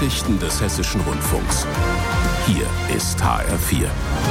Nachrichten des Hessischen Rundfunks. Hier ist HR4.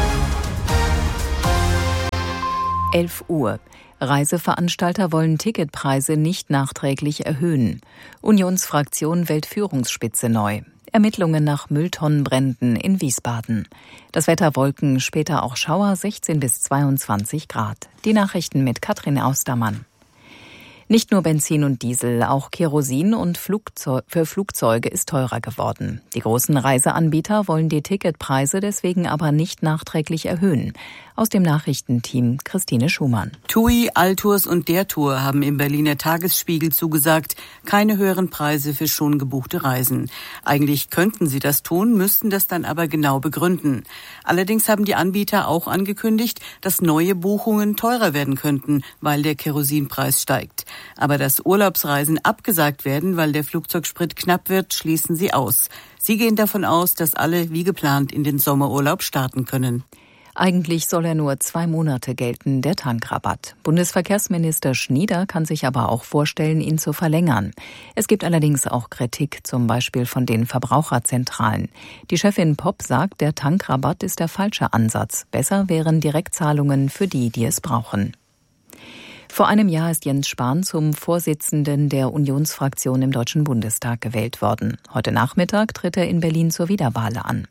11 Uhr. Reiseveranstalter wollen Ticketpreise nicht nachträglich erhöhen. Unionsfraktion wählt Führungsspitze neu. Ermittlungen nach Mülltonnenbränden in Wiesbaden. Das Wetter Wolken, später auch Schauer, 16 bis 22 Grad. Die Nachrichten mit Katrin Austermann. Nicht nur Benzin und Diesel, auch Kerosin und für Flugzeuge ist teurer geworden. Die großen Reiseanbieter wollen die Ticketpreise deswegen aber nicht nachträglich erhöhen. Aus dem Nachrichtenteam Christine Schumann. TUI, Altours und der Tour haben im Berliner Tagesspiegel zugesagt, keine höheren Preise für schon gebuchte Reisen. Eigentlich könnten sie das tun, müssten das dann aber genau begründen. Allerdings haben die Anbieter auch angekündigt, dass neue Buchungen teurer werden könnten, weil der Kerosinpreis steigt. Aber dass Urlaubsreisen abgesagt werden, weil der Flugzeugsprit knapp wird, schließen sie aus. Sie gehen davon aus, dass alle wie geplant in den Sommerurlaub starten können. Eigentlich soll er nur 2 Monate gelten, der Tankrabatt. Bundesverkehrsminister Schnieder kann sich aber auch vorstellen, ihn zu verlängern. Es gibt allerdings auch Kritik, zum Beispiel von den Verbraucherzentralen. Die Chefin Popp sagt, der Tankrabatt ist der falsche Ansatz. Besser wären Direktzahlungen für die, die es brauchen. Vor einem Jahr ist Jens Spahn zum Vorsitzenden der Unionsfraktion im Deutschen Bundestag gewählt worden. Heute Nachmittag tritt er in Berlin zur Wiederwahl an.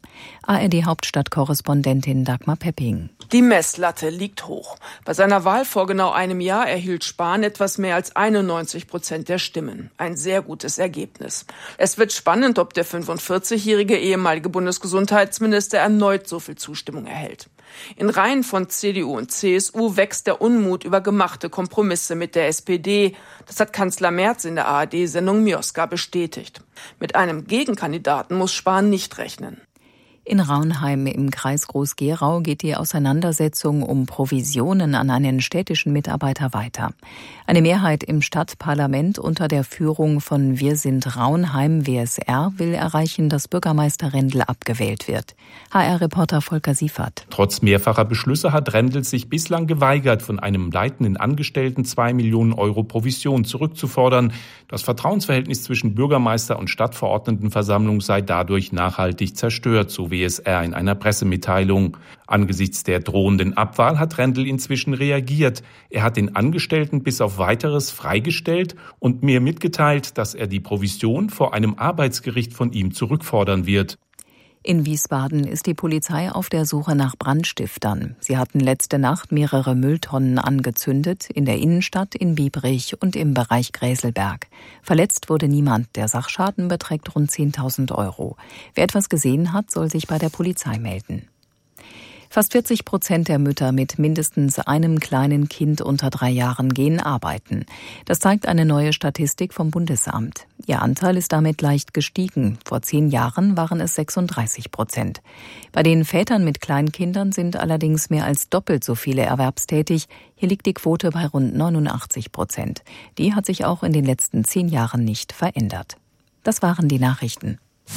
ARD-Hauptstadtkorrespondentin Dagmar Pepping. Die Messlatte liegt hoch. Bei seiner Wahl vor genau einem Jahr erhielt Spahn etwas mehr als 91% der Stimmen. Ein sehr gutes Ergebnis. Es wird spannend, ob der 45-jährige ehemalige Bundesgesundheitsminister erneut so viel Zustimmung erhält. In Reihen von CDU und CSU wächst der Unmut über gemachte Kompromisse mit der SPD. Das hat Kanzler Merz in der ARD-Sendung Mioska bestätigt. Mit einem Gegenkandidaten muss Spahn nicht rechnen. In Raunheim im Kreis Groß-Gerau geht die Auseinandersetzung um Provisionen an einen städtischen Mitarbeiter weiter. Eine Mehrheit im Stadtparlament unter der Führung von Wir sind Raunheim WSR will erreichen, dass Bürgermeister Rendel abgewählt wird. HR-Reporter Volker Siefert. Trotz mehrfacher Beschlüsse hat Rendel sich bislang geweigert, von einem leitenden Angestellten 2 Millionen Euro Provision zurückzufordern. Das Vertrauensverhältnis zwischen Bürgermeister und Stadtverordnetenversammlung sei dadurch nachhaltig zerstört, so WSR in einer Pressemitteilung. Angesichts der drohenden Abwahl hat Rendel inzwischen reagiert. Er hat den Angestellten bis auf Weiteres freigestellt und mir mitgeteilt, dass er die Provision vor einem Arbeitsgericht von ihm zurückfordern wird. In Wiesbaden ist die Polizei auf der Suche nach Brandstiftern. Sie hatten letzte Nacht mehrere Mülltonnen angezündet, in der Innenstadt, in Biebrich und im Bereich Gräselberg. Verletzt wurde niemand. Der Sachschaden beträgt rund 10.000 Euro. Wer etwas gesehen hat, soll sich bei der Polizei melden. Fast 40% der Mütter mit mindestens einem kleinen Kind unter 3 Jahren gehen arbeiten. Das zeigt eine neue Statistik vom Bundesamt. Ihr Anteil ist damit leicht gestiegen. Vor 10 Jahren waren es 36%. Bei den Vätern mit Kleinkindern sind allerdings mehr als doppelt so viele erwerbstätig. Hier liegt die Quote bei rund 89%. Die hat sich auch in den letzten 10 Jahren nicht verändert. Das waren die Nachrichten.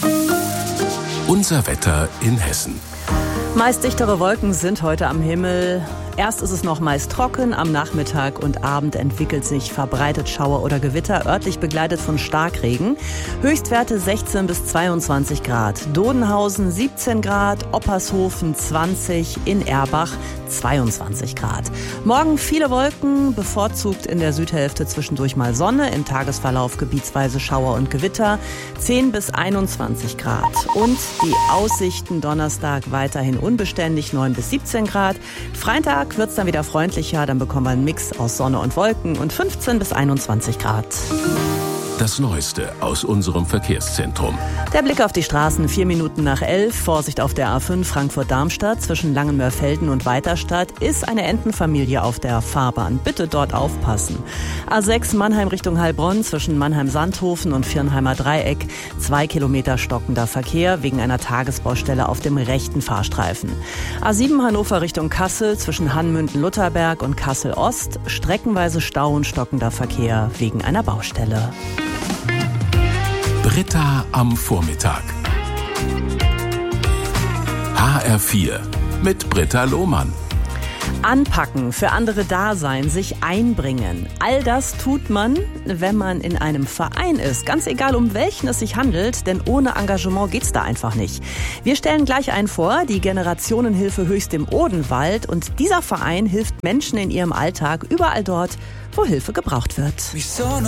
Unser Wetter in Hessen. Meist dichtere Wolken sind heute am Himmel. Erst ist es noch meist trocken, am Nachmittag und Abend entwickelt sich verbreitet Schauer oder Gewitter, örtlich begleitet von Starkregen. Höchstwerte 16 bis 22 Grad. Dodenhausen 17 Grad, Oppershofen 20, in Erbach 22 Grad. Morgen viele Wolken, bevorzugt in der Südhälfte zwischendurch mal Sonne, im Tagesverlauf gebietsweise Schauer und Gewitter 10 bis 21 Grad. Und die Aussichten Donnerstag weiterhin unbeständig 9 bis 17 Grad. Freitag wird es dann wieder freundlicher, dann bekommen wir einen Mix aus Sonne und Wolken und 15 bis 21 Grad. Das Neueste aus unserem Verkehrszentrum. Der Blick auf die Straßen, 4 Minuten nach 11. Vorsicht auf der A5 Frankfurt-Darmstadt zwischen Langenmörfelden und Weiterstadt ist eine Entenfamilie auf der Fahrbahn. Bitte dort aufpassen. A6 Mannheim Richtung Heilbronn zwischen Mannheim-Sandhofen und Viernheimer Dreieck. 2 Kilometer stockender Verkehr wegen einer Tagesbaustelle auf dem rechten Fahrstreifen. A7 Hannover Richtung Kassel zwischen Hannmünden-Lutherberg und Kassel-Ost. Streckenweise Stau und stockender Verkehr wegen einer Baustelle. Britta am Vormittag. HR4 mit Britta Lohmann. Anpacken, für andere da sein, sich einbringen. All das tut man, wenn man in einem Verein ist. Ganz egal, um welchen es sich handelt, denn ohne Engagement geht's da einfach nicht. Wir stellen gleich einen vor, die Generationenhilfe Höchst im Odenwald. Und dieser Verein hilft Menschen in ihrem Alltag überall dort, wo Hilfe gebraucht wird.